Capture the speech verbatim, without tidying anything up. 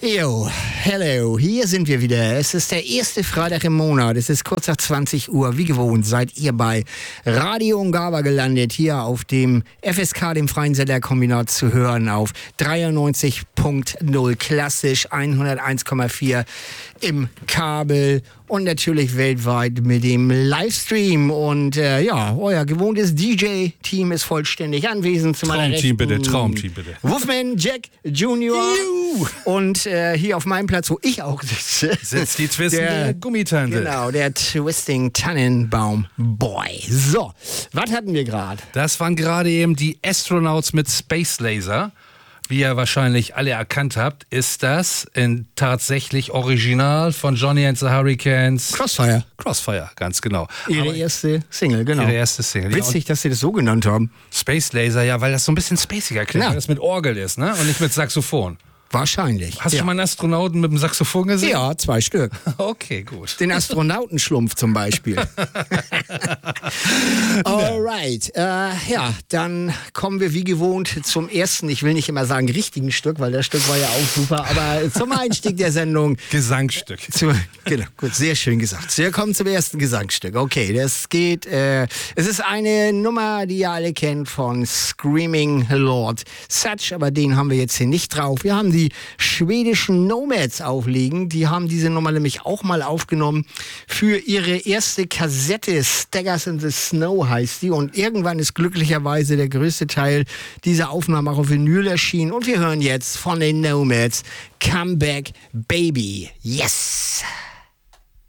Jo, hello, hier sind wir wieder. Es ist der erste Freitag im Monat. Es ist kurz nach zwanzig Uhr. Wie gewohnt seid ihr bei Radio Ungava gelandet, hier auf dem F S K, dem Freien Senderkombinat, zu hören auf dreiundneunzig Punkt null klassisch, hunderteins Komma vier im Kabel und natürlich weltweit mit dem Livestream. Und äh, ja, euer gewohntes D J-Team ist vollständig anwesend. Zu meiner Traumteam Rechten, bitte, Traumteam bitte. Wolfman Jack Junior Juhu. Und äh, hier auf meinem Platz, wo ich auch sitze, Sitzt die twistende der- Gummitante. genau, der Twisting Tannenbaum Boy. So, was hatten wir gerade? Das waren gerade eben die Astronauts mit Space Laser. Wie ihr wahrscheinlich alle erkannt habt, ist das in tatsächlich Original von Johnny and the Hurricanes. Crossfire. Crossfire, ganz genau. Ihre Aber erste Single, genau. ihre erste Single. Ja, Witzig, dass sie das so genannt haben. und Space Laser, ja, weil das so ein bisschen spaciger klingt, Ja. weil das mit Orgel ist, ne? Und nicht mit Saxophon. Wahrscheinlich. Hast du ja. schon mal einen Astronauten mit dem Saxophon gesehen? Ja, zwei Stück. Okay, gut. Den Astronautenschlumpf zum Beispiel. Alright, äh, ja, dann kommen wir wie gewohnt zum ersten, ich will nicht immer sagen richtigen Stück, weil das Stück war ja auch super, aber zum Einstieg der Sendung. Gesangsstück. Zu, genau, gut, sehr schön gesagt. Wir kommen zum ersten Gesangsstück. Okay, das geht, äh, es ist eine Nummer, die ihr alle kennt von Screaming Lord Sutch, aber den haben wir jetzt hier nicht drauf. Wir haben die schwedischen Nomads auflegen. Die haben diese Nummer nämlich auch mal aufgenommen für ihre erste Kassette. Staggers in the Snow heißt die. Und irgendwann ist glücklicherweise der größte Teil dieser Aufnahme auch auf Vinyl erschienen. Und wir hören jetzt von den Nomads Come Back Baby. Yes!